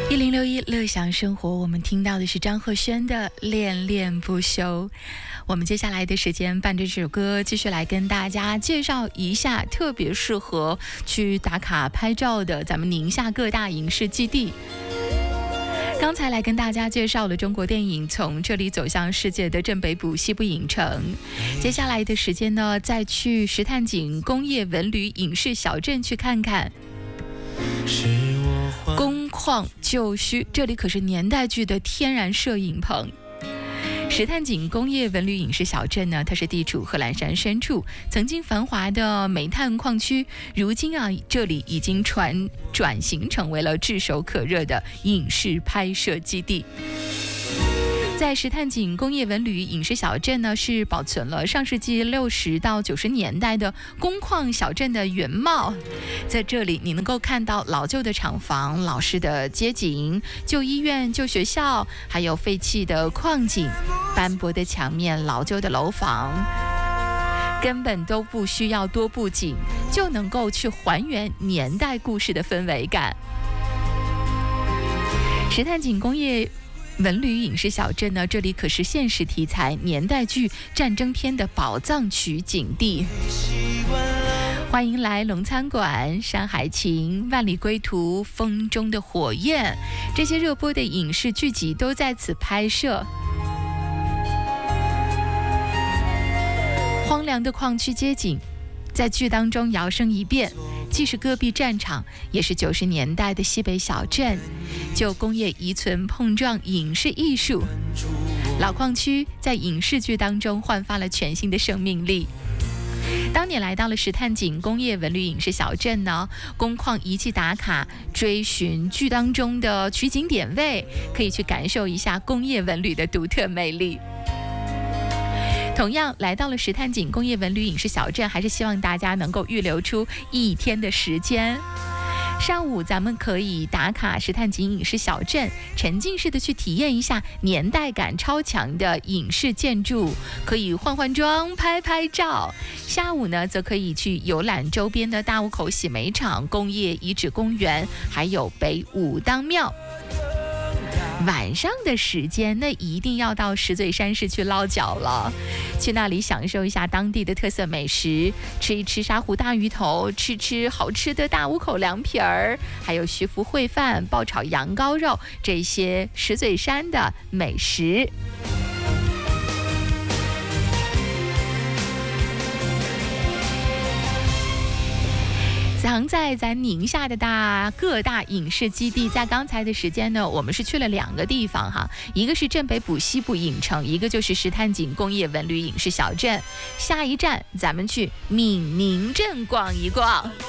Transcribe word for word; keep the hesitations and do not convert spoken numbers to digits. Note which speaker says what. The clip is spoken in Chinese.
Speaker 1: 一零六一乐享生活，我们听到的是张赫宣的《恋恋不休》。我们接下来的时间伴着这首歌，继续来跟大家介绍一下特别适合去打卡拍照的咱们宁夏各大影视基地。刚才来跟大家介绍了中国电影从这里走向世界的镇北堡西部影城，接下来的时间呢，再去石炭井工业文旅影视小镇去看看。工矿旧墟，这里可是年代剧的天然摄影棚。石炭井工业文旅影视小镇呢，它是地处贺兰山深处，曾经繁华的煤炭矿区，如今啊，这里已经转转型成为了炙手可热的影视拍摄基地。在石炭井工业文旅影视小镇呢，是保存了上世纪六十到九十年代的工矿小镇的原貌。在这里，你能够看到老旧的厂房、老式的街景、旧医院、旧学校，还有废弃的矿井、斑驳的墙面、老旧的楼房，根本都不需要多布景，就能够去还原年代故事的氛围感。石炭井工业文旅影视小镇呢，这里可是现实题材年代剧、战争片的宝藏取景地。欢迎来龙餐馆、山海情、万里归途、风中的火焰，这些热播的影视剧集都在此拍摄。荒凉的矿区街景在剧当中摇身一变，既是戈壁战场，也是九十年代的西北小镇，旧工业遗存碰撞影视艺术。老矿区在影视剧当中焕发了全新的生命力。当你来到了石炭井工业文旅影视小镇呢，工矿遗迹打卡，追寻剧当中的取景点位，可以去感受一下工业文旅的独特魅力。同样来到了石炭井工业文旅影视小镇，还是希望大家能够预留出一天的时间。上午咱们可以打卡石炭井影视小镇，沉浸式的去体验一下年代感超强的影视建筑，可以换换装、拍拍照。下午呢，则可以去游览周边的大坞口洗煤厂、工业遗址公园，还有北武当庙。晚上的时间，那一定要到石嘴山市去捞脚了，去那里享受一下当地的特色美食，吃一吃沙湖大鱼头，吃吃好吃的大坞口凉皮儿，还有徐福烩饭、爆炒羊羔肉，这些石嘴山的美食。藏在咱宁夏的大各大影视基地，在刚才的时间呢，我们是去了两个地方哈，一个是镇北堡西部影城，一个就是石炭井工业文旅影视小镇。下一站咱们去闽宁镇逛一逛。